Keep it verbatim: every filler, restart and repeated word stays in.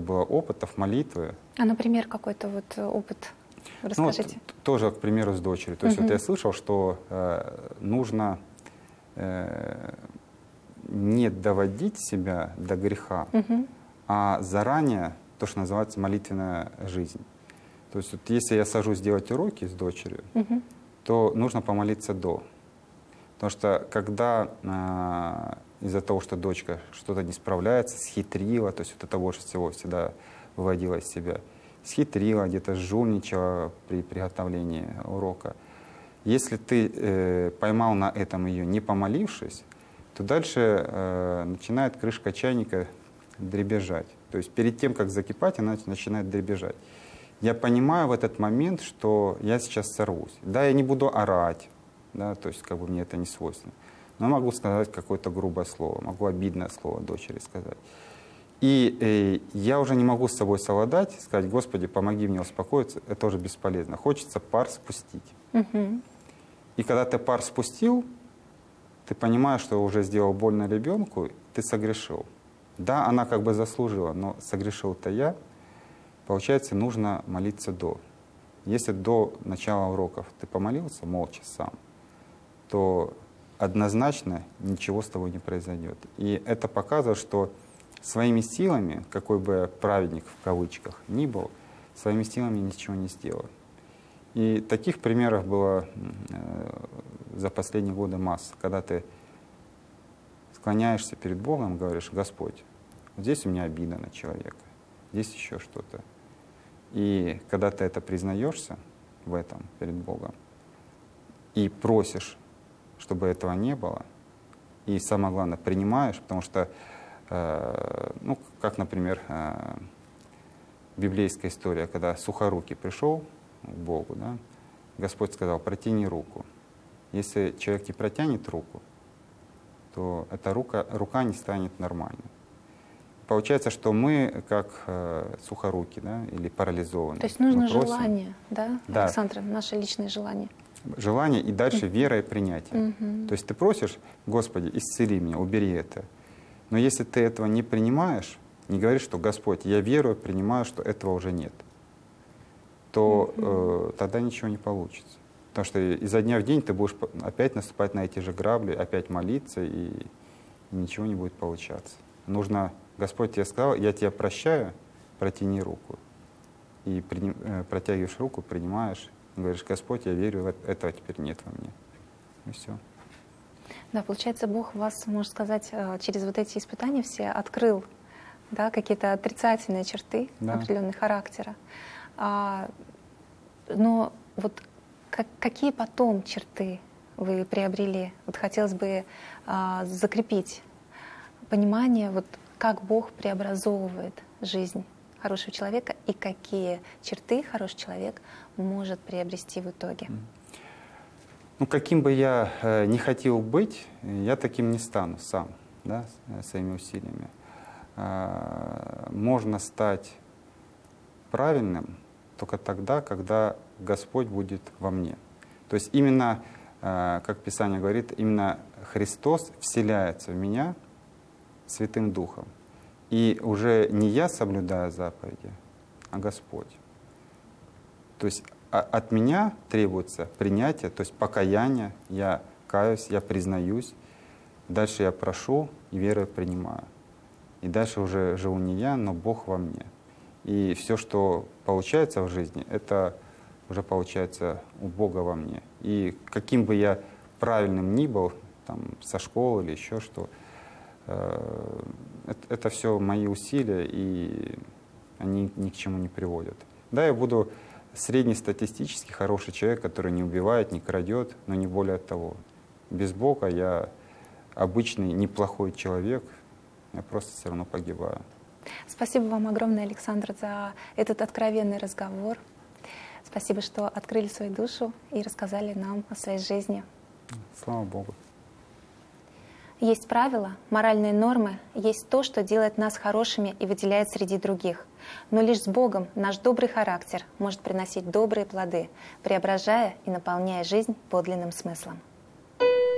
было опытов молитвы. А, например, какой-то вот опыт расскажите. Ну, тоже, к примеру, с дочерью. То есть Угу. вот я слышал, что э, нужно э, не доводить себя до греха, Угу. а заранее то, что называется молитвенная жизнь. То есть вот если я сажусь делать уроки с дочерью, Угу. то нужно помолиться до. Потому что когда э, из-за того, что дочка что-то не справляется, схитрила, то есть вот это больше всего всегда выводила из себя, схитрила, где-то жульничала при приготовлении урока. Если ты э, поймал на этом ее, не помолившись, то дальше э, начинает крышка чайника дребезжать. То есть перед тем, как закипать, она начинает дребезжать. Я понимаю в этот момент, что я сейчас сорвусь. Да, я не буду орать, да, то есть как бы мне это не свойственно. Но я могу сказать какое-то грубое слово, могу обидное слово дочери сказать. И э, я уже не могу с собой совладать, сказать: Господи, помоги мне успокоиться, это уже бесполезно. Хочется пар спустить. Угу. И когда ты пар спустил, ты понимаешь, что уже сделал больно ребенку, ты согрешил. Да, она как бы заслужила, но согрешил-то я. Получается, нужно молиться до. Если до начала уроков ты помолился молча сам, то однозначно ничего с тобой не произойдет. И это показывает, что своими силами, какой бы праведник в кавычках ни был, своими силами ничего не сделал. И таких примеров было э, за последние годы масса, когда ты склоняешься перед Богом, говоришь: Господь, вот здесь у меня обида на человека, здесь еще что-то. И когда ты это признаешься в этом перед Богом и просишь, чтобы этого не было, и самое главное, принимаешь, потому что, э, ну, как, например, э, библейская история, когда Сухорукий пришел к Богу, да, Господь сказал: протяни руку. Если человек не протянет руку, то эта рука, рука не станет нормальной. Получается, что мы как э, сухоруки, да, или парализованные. То есть нужно просим, желание, да, да, Александра, наше личное желание. Желание и дальше вера и принятие. Угу. То есть ты просишь: Господи, исцели меня, убери это. Но если ты этого не принимаешь, не говоришь, что Господь, я верую, принимаю, что этого уже нет, то угу. э, тогда ничего не получится. Потому что изо дня в день ты будешь опять наступать на эти же грабли, опять молиться, и, и ничего не будет получаться. Нужно: Господь тебе сказал, я тебя прощаю, протяни руку. И приним, э, протягиваешь руку, принимаешь, говоришь: Господь, я верю, этого теперь нет во мне. И все. Да, получается, Бог вас, можно сказать, через вот эти испытания все открыл, да, какие-то отрицательные черты, да, определенного характера. А, но вот как, какие потом черты вы приобрели? Вот хотелось бы а, закрепить понимание, вот как Бог преобразовывает жизнь хорошего человека и какие черты хороший человек может приобрести в итоге. Ну, каким бы я э, не хотел быть, я таким не стану сам, да, своими усилиями. Э, можно стать правильным только тогда, когда Господь будет во мне. То есть именно, э, как Писание говорит, именно Христос вселяется в меня Святым Духом. И уже не я соблюдаю заповеди, а Господь. То есть от меня требуется принятие, то есть покаяние, я каюсь, я признаюсь, дальше я прошу и верой принимаю. И дальше уже живу не я, но Бог во мне. И все, что получается в жизни, это уже получается у Бога во мне. И каким бы я правильным ни был, там, со школы или еще что, э, это, это все мои усилия, и они ни к чему не приводят. Да, я буду среднестатистически хороший человек, который не убивает, не крадет, но не более того. Без Бога я обычный неплохой человек, я просто все равно погибаю. Спасибо вам огромное, Александр, за этот откровенный разговор. Спасибо, что открыли свою душу и рассказали нам о своей жизни. Слава Богу. Есть правила, моральные нормы, есть то, что делает нас хорошими и выделяет среди других. Но лишь с Богом наш добрый характер может приносить добрые плоды, преображая и наполняя жизнь подлинным смыслом.